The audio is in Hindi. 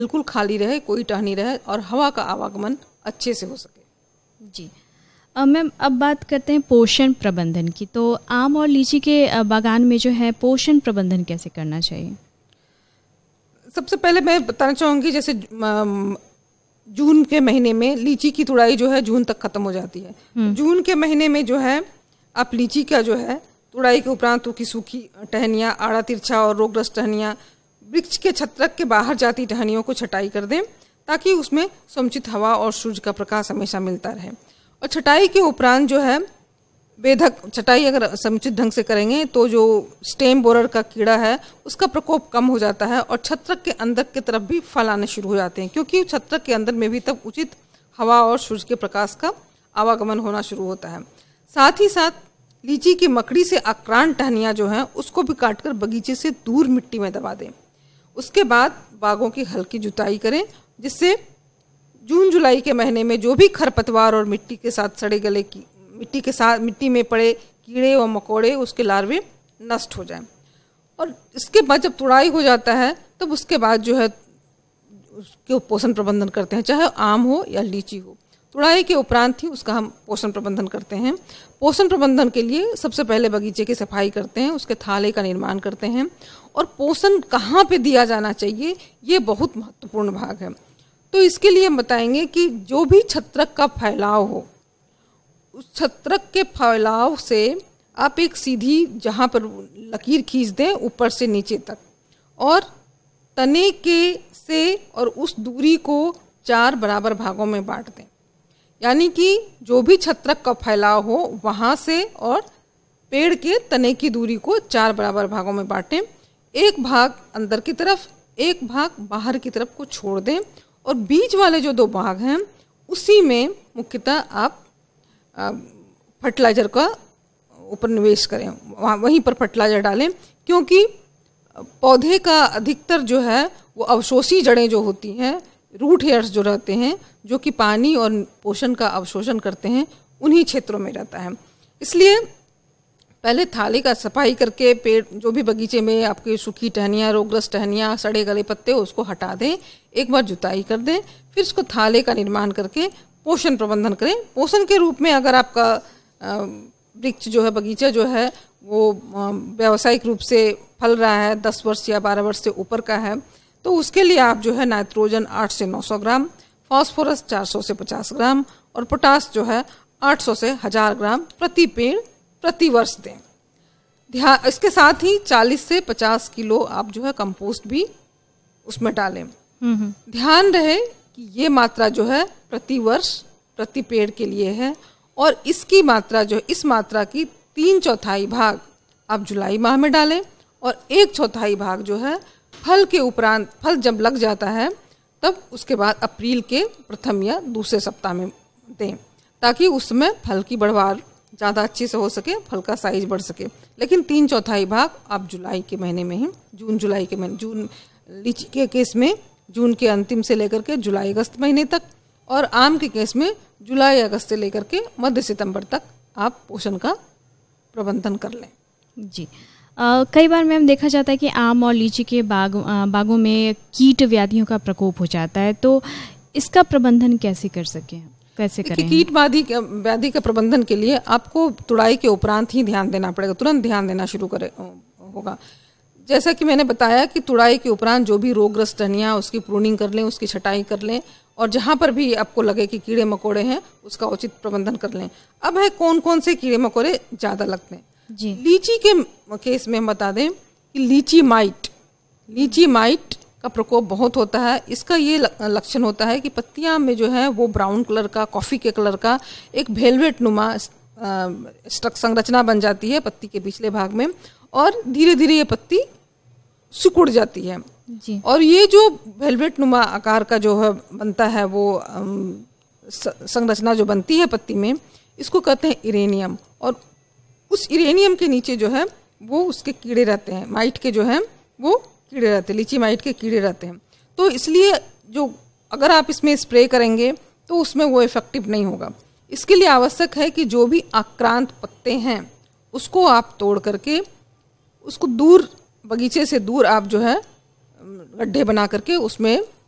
बिल्कुल खाली रहे, कोई टहनी रहे और हवा का आवागमन अच्छे से हो सके। जी मैम, अब बात करते हैं पोषण प्रबंधन की। तो आम और लीची के बागान में जो है पोषण प्रबंधन कैसे करना चाहिए? सबसे पहले मैं बताना चाहूँगी, जैसे जून के महीने में लीची की तुड़ाई जो है जून तक खत्म हो जाती है। जून के महीने में जो है आप लीची का जो है तुड़ाई के उपरांत सूखी टहनियाँ, आड़ा तिरछा और रोगग्रस्त टहनियाँ, वृक्ष के छत्रक के बाहर जाती टहनियों को छटाई कर दें ताकि उसमें समुचित हवा और सूर्य का प्रकाश हमेशा मिलता रहे। और छटाई के उपरांत जो है बेधक छटाई अगर समुचित ढंग से करेंगे तो जो स्टेम बोरर का कीड़ा है उसका प्रकोप कम हो जाता है और छत्रक के अंदर की तरफ भी फल आने शुरू हो जाते हैं, क्योंकि छत्रक के अंदर में भी तब उचित हवा और सूर्य के प्रकाश का आवागमन होना शुरू होता है। साथ ही साथ लीची की मकड़ी से आक्रांत टहनियाँ जो हैं उसको भी काटकर बगीचे से दूर मिट्टी में दबा दें। उसके बाद बागों की हल्की जुताई करें, जिससे जून जुलाई के महीने में जो भी खरपतवार और मिट्टी के साथ सड़े गले की मिट्टी में पड़े कीड़े व मकोड़े उसके लार्वे नष्ट हो जाएं। और इसके बाद जब तुड़ाई हो जाता है तब उसके बाद जो है उसके पोषण प्रबंधन करते हैं, चाहे आम हो या लीची हो। तुड़ाई के उपरांत ही उसका हम पोषण प्रबंधन करते हैं। पोषण प्रबंधन के लिए सबसे पहले बगीचे की सफाई करते हैं, उसके थाले का निर्माण करते हैं और पोषण कहाँ पे दिया जाना चाहिए ये बहुत महत्वपूर्ण भाग है। तो इसके लिए हम बताएंगे कि जो भी छत्रक का फैलाव हो, उस छत्रक के फैलाव से आप एक सीधी जहाँ पर लकीर खींच दें ऊपर से नीचे तक, और तने के से और उस दूरी को 4 बराबर भागों में बांट दें। यानी कि जो भी छत्रक का फैलाव हो वहाँ से और पेड़ के तने की दूरी को 4 बराबर भागों में बांटें। एक भाग अंदर की तरफ, एक भाग बाहर की तरफ को छोड़ दें और बीच वाले जो 2 भाग हैं उसी में मुख्यतः आप फर्टिलाइज़र का ऊपर निवेश करें, वहीं पर फर्टिलाइज़र डालें, क्योंकि पौधे का अधिकतर जो है वो अवशोषी जड़ें जो होती हैं, रूट हेयर्स जो रहते हैं, जो कि पानी और पोषण का अवशोषण करते हैं, उन्हीं क्षेत्रों में रहता है। इसलिए पहले थाले का सफाई करके पेड़ जो भी बगीचे में आपके सूखी टहनियाँ, रोगग्रस्त टहनियाँ, सड़े गले पत्ते उसको हटा दें, एक बार जुताई कर दें, फिर उसको थाले का निर्माण करके पोषण प्रबंधन करें। पोषण के रूप में अगर आपका वृक्ष जो है, बगीचा जो है वो व्यावसायिक रूप से फल रहा है, 10 वर्ष या 12 वर्ष से ऊपर का है, तो उसके लिए आप जो है नाइट्रोजन 8 से 900 ग्राम, फास्फोरस 400 से 50 ग्राम और पोटास जो है 800 से 1000 ग्राम प्रति पेड़ प्रति वर्ष दें। इसके साथ ही 40 से 50 किलो आप जो है कंपोस्ट भी उसमें डालें। ध्यान रहे कि ये मात्रा जो है प्रति वर्ष प्रति पेड़ के लिए है और इसकी मात्रा जो इस मात्रा की 3/4 भाग आप जुलाई माह में डालें और 1/4 भाग जो है फल के उपरांत, फल जब लग जाता है तब उसके बाद अप्रैल के प्रथम या दूसरे सप्ताह में दें, ताकि उसमें फल की बढ़वार ज़्यादा अच्छे से हो सके, फल का साइज बढ़ सके। लेकिन 3/4 भाग आप जुलाई के महीने में ही, जून लीची के केस में जून के अंतिम से लेकर के जुलाई अगस्त महीने तक, और आम के केस में जुलाई अगस्त से लेकर के मध्य सितंबर तक आप पोषण का प्रबंधन कर लें। जी कई बार मैम देखा जाता है कि आम और लीची के बागों में कीट व्याधियों का प्रकोप हो जाता है, तो इसका प्रबंधन कैसे करें? कीट व्याधि के प्रबंधन के लिए आपको तुड़ाई के उपरांत ही ध्यान देना पड़ेगा, तुरंत ध्यान देना शुरू होगा। जैसा कि मैंने बताया कि तुड़ाई के उपरांत जो भी रोगग्रस्त टहनियाँ उसकी प्रूनिंग कर लें, उसकी छटाई कर लें और जहाँ पर भी आपको लगे कि कीड़े मकोड़े हैं उसका उचित प्रबंधन कर लें। अब है कौन कौन से कीड़े मकोड़े ज़्यादा लगते हैं जी। लीची के केस में हम बता दें कि लीची माइट का प्रकोप बहुत होता है। इसका ये लक्षण होता है कि पत्तियां में जो है वो ब्राउन कलर का, कॉफ़ी के कलर का एक वेलवेट नुमा संरचना बन जाती है पत्ती के पिछले भाग में और धीरे धीरे ये पत्ती सिकुड़ जाती है जी। और ये जो वेलवेट नुमा आकार का जो है बनता है वो संरचना जो बनती है पत्ती में, इसको कहते हैं इरेनियम। और उस इरेनियम के नीचे जो है वो उसके कीड़े रहते हैं, माइट के जो हैं वो कीड़े रहते हैं, लीची माइट के कीड़े रहते हैं। तो इसलिए जो अगर आप इसमें स्प्रे करेंगे तो उसमें वो इफेक्टिव नहीं होगा। इसके लिए आवश्यक है कि जो भी आक्रांत पत्ते हैं उसको आप तोड़ करके उसको दूर, बगीचे से दूर आप जो है गड्ढे बना करके उसमें